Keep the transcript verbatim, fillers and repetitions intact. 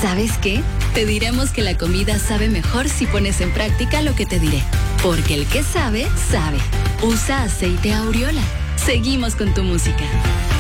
¿Sabes qué? Te diremos que la comida sabe mejor si pones en práctica lo que te diré. Porque el que sabe, sabe. Usa aceite Aureola. Seguimos con tu música.